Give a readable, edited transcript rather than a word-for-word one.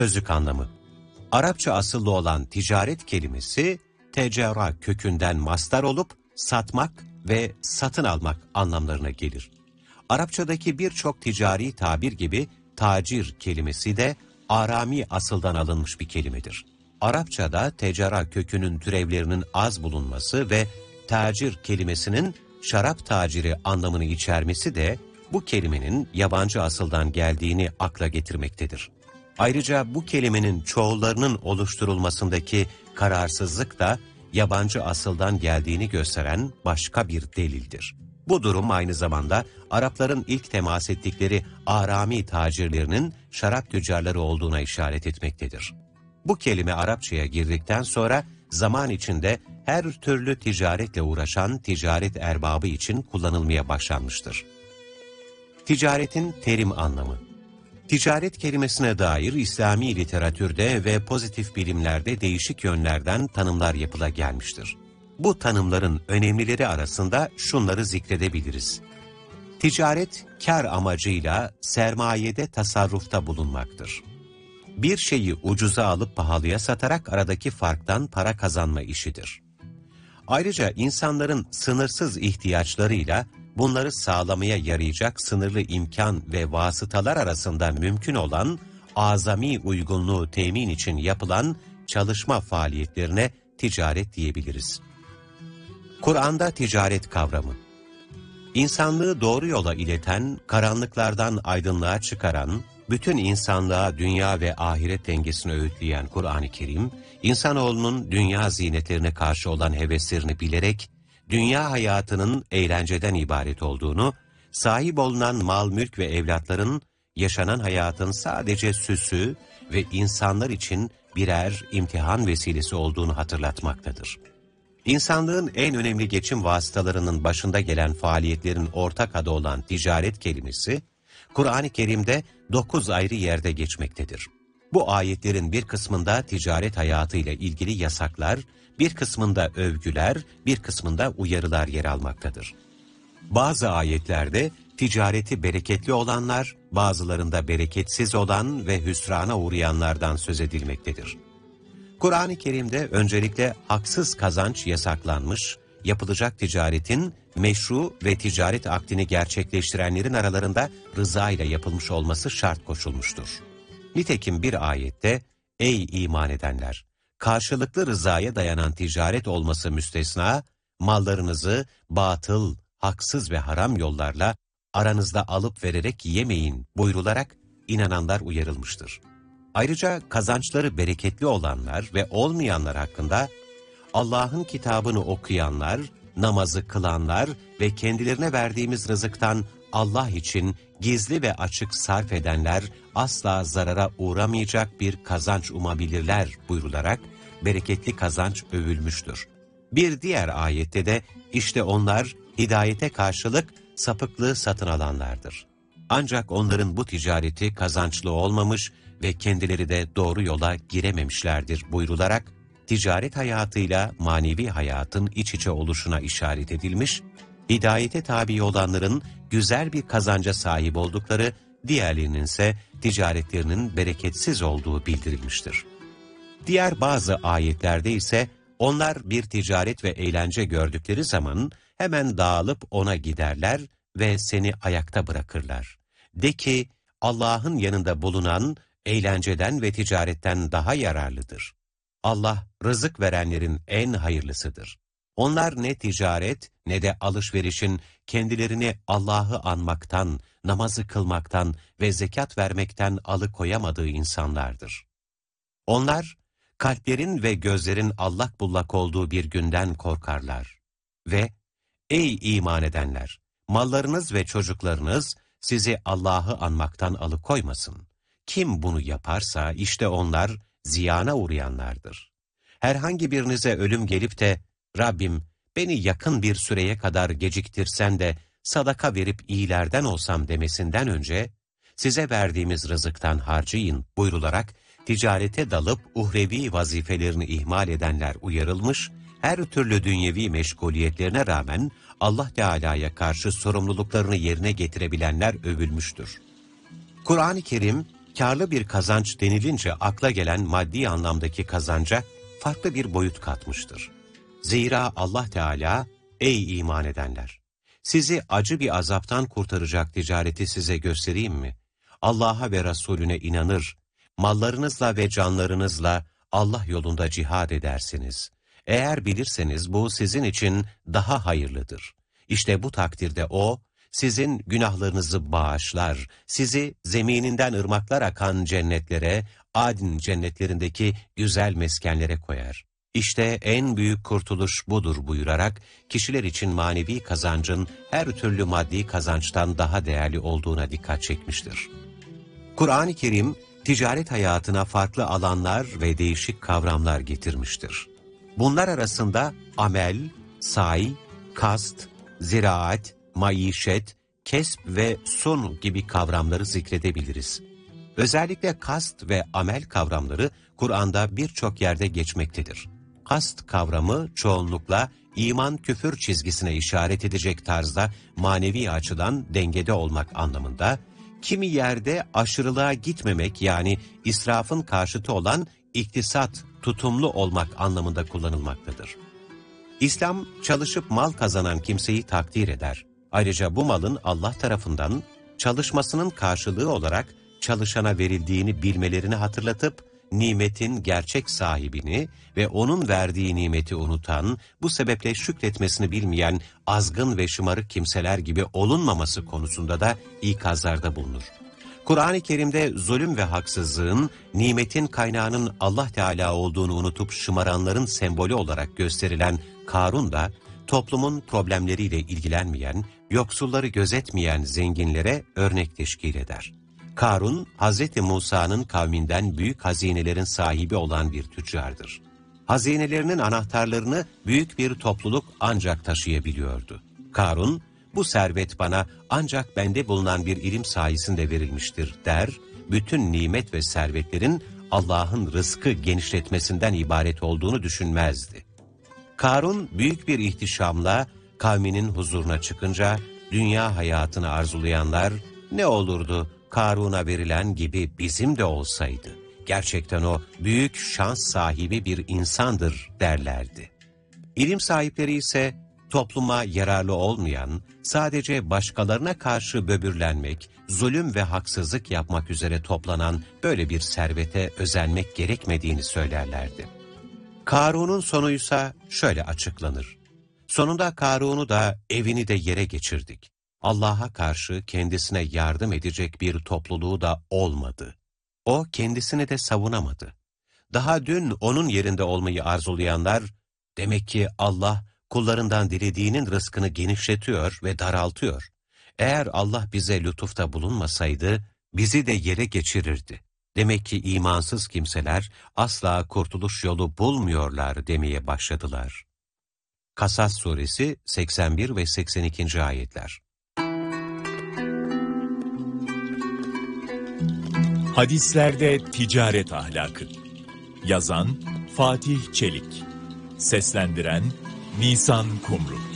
Sözlük anlamı. Arapça asıllı olan ticaret kelimesi, tecera kökünden mastar olup, satmak ve satın almak anlamlarına gelir. Arapçadaki birçok ticari tabir gibi, tacir kelimesi de Arami asıldan alınmış bir kelimedir. Arapçada tecera kökünün türevlerinin az bulunması ve tacir kelimesinin şarap taciri anlamını içermesi de, bu kelimenin yabancı asıldan geldiğini akla getirmektedir. Ayrıca bu kelimenin çoğullarının oluşturulmasındaki kararsızlık da yabancı asıldan geldiğini gösteren başka bir delildir. Bu durum aynı zamanda Arapların ilk temas ettikleri Arami tacirlerinin şarap tüccarları olduğuna işaret etmektedir. Bu kelime Arapçaya girdikten sonra zaman içinde her türlü ticaretle uğraşan ticaret erbabı için kullanılmaya başlanmıştır. Ticaretin terim anlamı. Ticaret kelimesine dair İslami literatürde ve pozitif bilimlerde değişik yönlerden tanımlar yapıla gelmiştir. Bu tanımların önemlileri arasında şunları zikredebiliriz. Ticaret, kar amacıyla sermayede tasarrufta bulunmaktır. Bir şeyi ucuza alıp pahalıya satarak aradaki farktan para kazanma işidir. Ayrıca insanların sınırsız ihtiyaçlarıyla bunları sağlamaya yarayacak sınırlı imkan ve vasıtalar arasında mümkün olan azami uygunluğu temin için yapılan çalışma faaliyetlerine ticaret diyebiliriz. Kur'an'da ticaret kavramı, İnsanlığı doğru yola ileten, karanlıklardan aydınlığa çıkaran, bütün insanlığa dünya ve ahiret dengesini öğütleyen Kur'an-ı Kerim, insanoğlunun dünya zinetlerine karşı olan heveslerini bilerek, dünya hayatının eğlenceden ibaret olduğunu, sahip olunan mal, mülk ve evlatların, yaşanan hayatın sadece süsü ve insanlar için birer imtihan vesilesi olduğunu hatırlatmaktadır. İnsanlığın en önemli geçim vasıtalarının başında gelen faaliyetlerin ortak adı olan ticaret kelimesi, Kur'an-ı Kerim'de 9 ayrı yerde geçmektedir. Bu ayetlerin bir kısmında ticaret hayatıyla ilgili yasaklar, bir kısmında övgüler, bir kısmında uyarılar yer almaktadır. Bazı ayetlerde ticareti bereketli olanlar, bazılarında bereketsiz olan ve hüsrana uğrayanlardan söz edilmektedir. Kur'an-ı Kerim'de öncelikle haksız kazanç yasaklanmış, yapılacak ticaretin meşru ve ticaret akdini gerçekleştirenlerin aralarında rıza ile yapılmış olması şart koşulmuştur. Nitekim bir ayette, ''Ey iman edenler! Karşılıklı rızaya dayanan ticaret olması müstesna, mallarınızı batıl, haksız ve haram yollarla aranızda alıp vererek yemeyin.'' buyrularak inananlar uyarılmıştır. Ayrıca kazançları bereketli olanlar ve olmayanlar hakkında Allah'ın kitabını okuyanlar, namazı kılanlar ve kendilerine verdiğimiz rızıktan Allah için gizli ve açık sarf edenler asla zarara uğramayacak bir kazanç umabilirler buyrularak bereketli kazanç övülmüştür. Bir diğer ayette de işte onlar hidayete karşılık sapıklığı satın alanlardır. Ancak onların bu ticareti kazançlı olmamış ve kendileri de doğru yola girememişlerdir buyrularak, ticaret hayatıyla manevi hayatın iç içe oluşuna işaret edilmiş, hidayete tabi olanların güzel bir kazanca sahip oldukları, diğerlerinin ise ticaretlerinin bereketsiz olduğu bildirilmiştir. Diğer bazı ayetlerde ise onlar bir ticaret ve eğlence gördükleri zaman hemen dağılıp ona giderler ve seni ayakta bırakırlar. De ki, Allah'ın yanında bulunan eğlenceden ve ticaretten daha yararlıdır. Allah rızık verenlerin en hayırlısıdır. Onlar ne ticaret ne de alışverişin kendilerini Allah'ı anmaktan, namazı kılmaktan ve zekat vermekten alıkoyamadığı insanlardır. Onlar kalplerin ve gözlerin allak bullak olduğu bir günden korkarlar. Ve ey iman edenler! Mallarınız ve çocuklarınız sizi Allah'ı anmaktan alıkoymasın. Kim bunu yaparsa işte onlar ziyana uğrayanlardır. Herhangi birinize ölüm gelip de Rabbim beni yakın bir süreye kadar geciktirsen de sadaka verip iyilerden olsam demesinden önce size verdiğimiz rızıktan harcayın buyrularak ticarete dalıp uhrevi vazifelerini ihmal edenler uyarılmış, her türlü dünyevi meşguliyetlerine rağmen Allah Teala'ya karşı sorumluluklarını yerine getirebilenler övülmüştür. Kur'an-ı Kerim, Kârlı bir kazanç denilince akla gelen maddi anlamdaki kazanca farklı bir boyut katmıştır. Zira Allah Teala, ey iman edenler! Sizi acı bir azaptan kurtaracak ticareti size göstereyim mi? Allah'a ve Resulüne inanır, mallarınızla ve canlarınızla Allah yolunda cihad edersiniz. Eğer bilirseniz bu sizin için daha hayırlıdır. İşte bu takdirde O, sizin günahlarınızı bağışlar, sizi zemininden ırmaklar akan cennetlere, Adn cennetlerindeki güzel meskenlere koyar. İşte en büyük kurtuluş budur buyurarak, kişiler için manevi kazancın her türlü maddi kazançtan daha değerli olduğuna dikkat çekmiştir. Kur'an-ı Kerim, ticaret hayatına farklı alanlar ve değişik kavramlar getirmiştir. Bunlar arasında amel, say, kast, ziraat, maişet, kesb ve sun gibi kavramları zikredebiliriz. Özellikle kast ve amel kavramları Kur'an'da birçok yerde geçmektedir. Kast kavramı çoğunlukla iman-küfür çizgisine işaret edecek tarzda manevi açıdan dengede olmak anlamında, kimi yerde aşırılığa gitmemek yani israfın karşıtı olan iktisat, tutumlu olmak anlamında kullanılmaktadır. İslam, çalışıp mal kazanan kimseyi takdir eder. Ayrıca bu malın Allah tarafından çalışmasının karşılığı olarak çalışana verildiğini bilmelerini hatırlatıp, nimetin gerçek sahibini ve onun verdiği nimeti unutan, bu sebeple şükretmesini bilmeyen azgın ve şımarık kimseler gibi olunmaması konusunda da ikazlarda bulunur. Kur'an-ı Kerim'de zulüm ve haksızlığın, nimetin kaynağının Allah Teala olduğunu unutup şımaranların sembolü olarak gösterilen Karun da, toplumun problemleriyle ilgilenmeyen, yoksulları gözetmeyen zenginlere örnek teşkil eder. Karun, Hz. Musa'nın kavminden büyük hazinelerin sahibi olan bir tüccardır. Hazinelerinin anahtarlarını büyük bir topluluk ancak taşıyabiliyordu. Karun, bu servet bana ancak bende bulunan bir ilim sayesinde verilmiştir der, bütün nimet ve servetlerin Allah'ın rızkı genişletmesinden ibaret olduğunu düşünmezdi. Karun büyük bir ihtişamla kavminin huzuruna çıkınca dünya hayatını arzulayanlar ne olurdu Karun'a verilen gibi bizim de olsaydı. Gerçekten o büyük şans sahibi bir insandır derlerdi. İlim sahipleri ise topluma yararlı olmayan, sadece başkalarına karşı böbürlenmek, zulüm ve haksızlık yapmak üzere toplanan böyle bir servete özenmek gerekmediğini söylerlerdi. Karun'un sonuysa şöyle açıklanır. Sonunda Karun'u da evini de yere geçirdik. Allah'a karşı kendisine yardım edecek bir topluluğu da olmadı. O kendisini de savunamadı. Daha dün onun yerinde olmayı arzulayanlar, demek ki Allah kullarından dilediğinin rızkını genişletiyor ve daraltıyor. Eğer Allah bize lütufta bulunmasaydı, bizi de yere geçirirdi. Demek ki imansız kimseler asla kurtuluş yolu bulmuyorlar demeye başladılar. Kasas suresi 81 ve 82. ayetler. Hadislerde ticaret ahlakı. Yazan Fatih Çelik. Seslendiren Nisan Kumru.